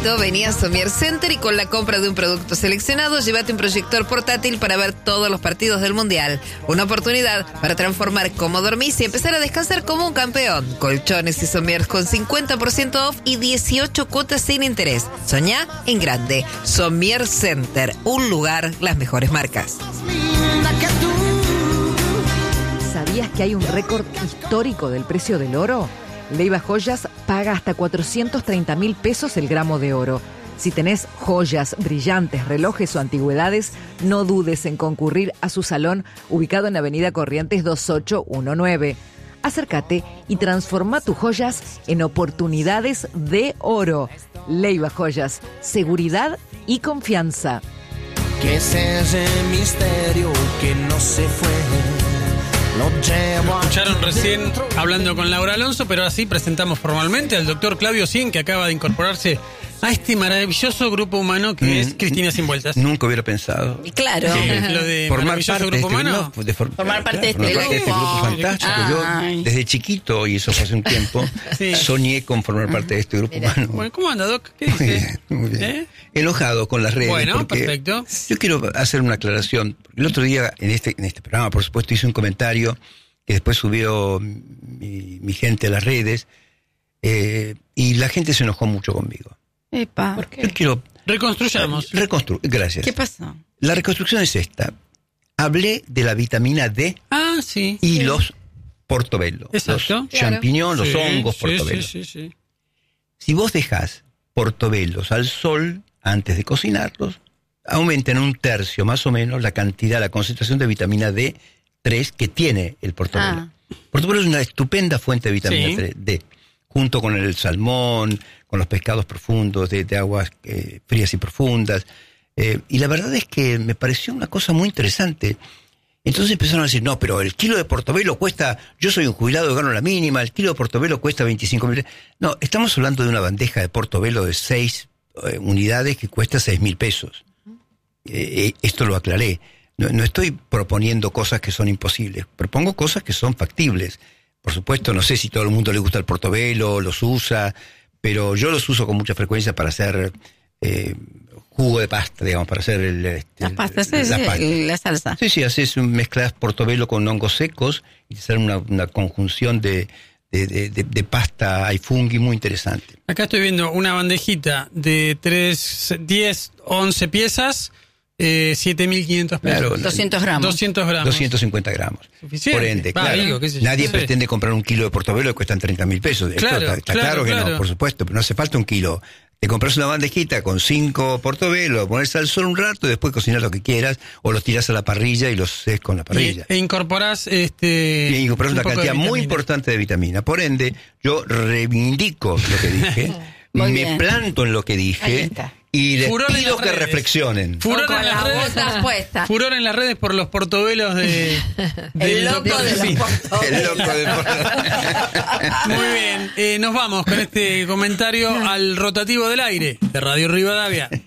éxito, vení a Sommier Center y con la compra de un producto seleccionado, llévate un proyector portátil para ver todos los partidos del Mundial. Una oportunidad para transformar cómo dormís y empezar a descansar como un campeón. Colchones y somiers con 50% off y 18 cuotas sin interés. Soñá en grande. Sommier Center, un lugar, las mejores marcas. ¿Sabías que hay un récord histórico del precio del oro? Leiva Joyas paga hasta 430.000 pesos el gramo de oro. Si tenés joyas, brillantes, relojes o antigüedades, no dudes en concurrir a su salón ubicado en Avenida Corrientes 2819. Acércate y transforma tus joyas en oportunidades de oro. Leiva Joyas, seguridad y confianza. Que es ese misterio que no se fue. Lo escucharon recién hablando con Laura Alonso, pero ahora sí presentamos formalmente al doctor Claudio Cien, que acaba de incorporarse a este maravilloso grupo humano que es Cristina Sin Vueltas. Nunca hubiera pensado. Claro. Lo de maravilloso grupo humano. Formar parte de este grupo fantástico. Yo, desde chiquito, y eso fue hace un tiempo, soñé con formar parte de este grupo humano. Bueno, ¿cómo anda, Doc? ¿Qué dice? Muy bien. Enojado con las redes. Bueno, perfecto. Yo quiero hacer una aclaración. El otro día, en este programa, por supuesto, hice un comentario que después subió mi gente a las redes, y la gente se enojó mucho conmigo. Epa. ¿Por qué? Yo quiero... Reconstruyamos. Gracias. ¿Qué pasó? La reconstrucción es esta. Hablé de la vitamina D y los portobello. Exacto. Los champiñones, los hongos, portobello. Sí. Si vos dejás portobellos al sol antes de cocinarlos, aumenta en 1/3 más o menos la cantidad, la concentración de vitamina D3 que tiene el portobello. Portobello es una estupenda fuente de vitamina D, junto con el salmón, con los pescados profundos, de aguas frías y profundas. Y la verdad es que me pareció una cosa muy interesante. Entonces empezaron a decir, no, pero el kilo de portobello cuesta, yo soy un jubilado que gano la mínima, el kilo de portobello cuesta 25.000. No, estamos hablando de una bandeja de portobello de 6 unidades que cuesta 6.000 pesos. Esto lo aclaré. No estoy proponiendo cosas que son imposibles, propongo cosas que son factibles. Por supuesto, no sé si todo el mundo le gusta el portobello, los usa, pero yo los uso con mucha frecuencia para hacer jugo de pasta, digamos, para hacer las pastas, la salsa. Sí, haces mezclas portobello con hongos secos y hacer una conjunción de pasta ai funghi muy interesante. Acá estoy viendo una bandejita de 10, 11 piezas, 7.500 pesos. Claro, 200 gramos. 250 gramos. Suficiente. Por ende, claro, nadie pretende comprar un kilo de portobello que cuestan 30.000 pesos. Claro, está claro que no, por supuesto, pero no hace falta un kilo. Te compras una bandejita con 5 portobello, lo pones al sol un rato y después cocinas lo que quieras, o los tiras a la parrilla y los haces con la parrilla. E incorporás una cantidad muy importante de vitamina. Por ende, yo reivindico lo que dije, me planto en lo que dije. Y les pido que reflexionen. Furor en las redes por los portobelos del loco de los portobelos. Muy bien, nos vamos con este comentario al rotativo del aire de Radio Rivadavia.